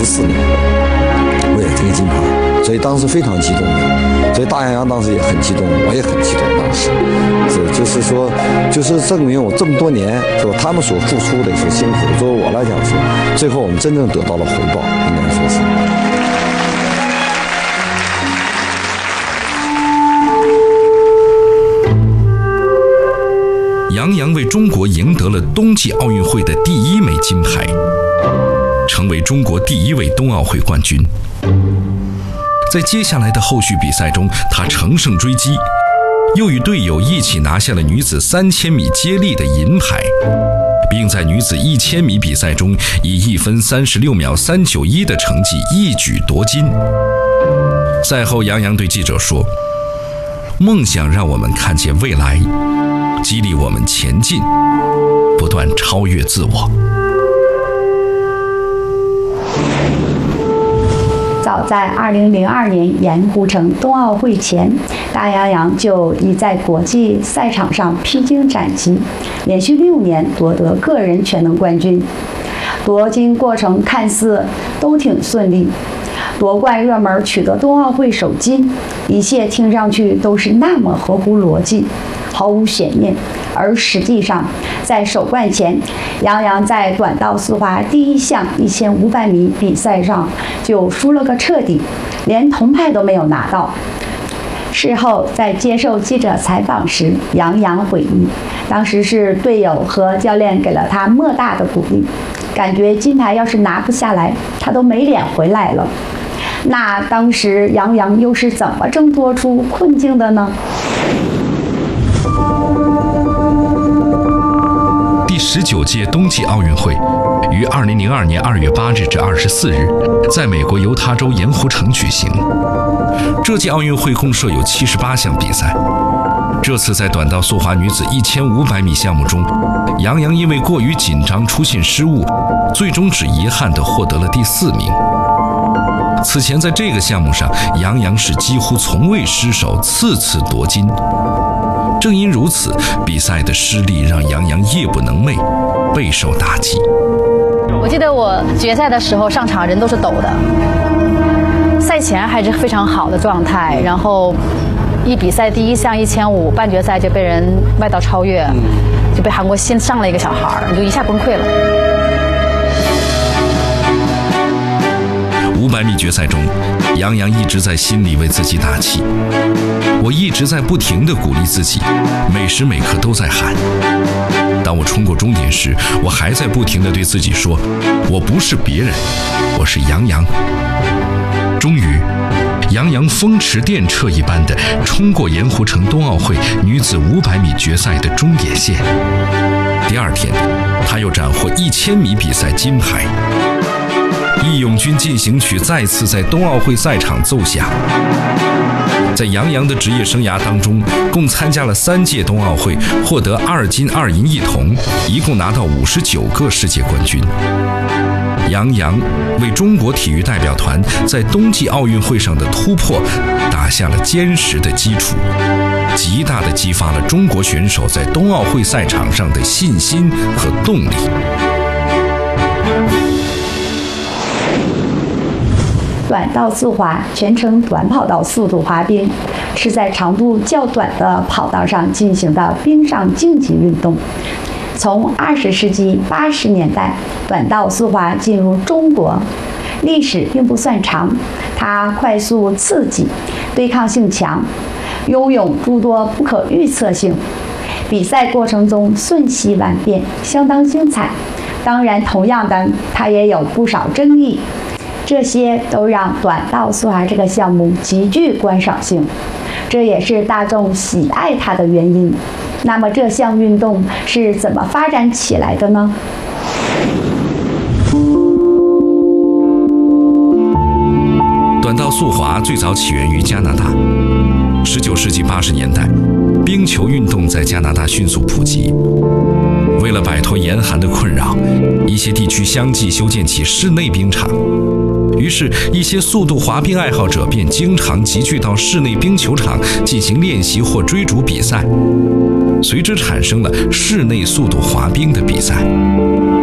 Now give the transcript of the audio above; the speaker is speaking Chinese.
14年，为了这个金牌，所以当时非常激动的，所以大洋当时也很激动，我也很激动。当时，就是说，就是证明我这么多年，说他们所付出的所辛苦的，作为我来讲说，最后我们真正得到了回报，应该说是。 杨洋为中国赢得了冬季奥运会的第1枚金牌，成为中国第1位冬奥会冠军。在接下来的后续比赛中，他乘胜追击，又与队友一起拿下了女子3000米接力的银牌，并在女子1000米比赛中以1分36秒391的成绩一举夺金。赛后，杨洋对记者说：“梦想让我们看见未来，激励我们前进，不断超越自我。” 早在2002年盐湖城冬奥会前，大洋就已在国际赛场上披荆斩棘，连续6年夺得个人全能冠军。夺金过程看似都挺顺利，夺冠热门取得冬奥会首金，一切听上去都是那么合乎逻辑，毫无悬念。而实际上，在首冠前，杨洋在短道速滑第1项1500米比赛上就输了个彻底，连铜牌都没有拿到。事后在接受记者采访时，杨洋回忆，当时是队友和教练给了他莫大的鼓励，感觉金牌要是拿不下来，他都没脸回来了。那当时杨洋又是怎么挣脱出困境的呢？ 第19届冬季奥运会于2002年2月8日至24日在美国犹他州盐湖城举行。这届奥运会共设有78项比赛。这次在短道速滑女子1500米项目中，杨洋因为过于紧张出现失误，最终只遗憾地获得了第4名。此前在这个项目上，杨洋是几乎从未失手，次次夺金。正因如此，比赛的失利让杨洋夜不能寐，备受打击。 我记得我决赛的时候上场人都是抖的，赛前还是非常好的状态，然后一比赛第1项1500半决赛就被人外道超越，就被韩国新上了一个小孩，就一下崩溃了。 500米决赛中，杨洋一直在心里为自己打气。我一直在不停地鼓励自己，每时每刻都在喊。当我冲过终点时，我还在不停地对自己说，我不是别人，我是杨洋。终于，杨洋风驰电掣一般地冲过盐湖城冬奥会女子500米决赛的终点线。第2天，他又斩获1000米比赛金牌。义勇军进行曲再次在冬奥会赛场奏响。在杨洋的职业生涯当中，共参加了3届冬奥会，获得2金2银1铜，一共拿到59个世界冠军。杨洋为中国体育代表团在冬季奥运会上的突破打下了坚实的基础，极大地激发了中国选手在冬奥会赛场上的信心和动力。 短道速滑全程短跑道速度滑冰，是在长度较短的跑道上进行的冰上竞技运动。从20世纪80年代，短道速滑进入中国，历史并不算长。它快速刺激，对抗性强，拥有诸多不可预测性。比赛过程中瞬息万变，相当精彩。当然，同样的，它也有不少争议。这些都让短道速滑这个项目极具观赏性，这也是大众喜爱它的原因。那么这项运动是怎么发展起来的呢？ 短道速滑最早起源于加拿大。19世纪80年代，冰球运动在加拿大迅速普及。为了摆脱严寒的困扰，一些地区相继修建起室内冰场。于是，一些速度滑冰爱好者便经常集聚到室内冰球场进行练习或追逐比赛，随之产生了室内速度滑冰的比赛。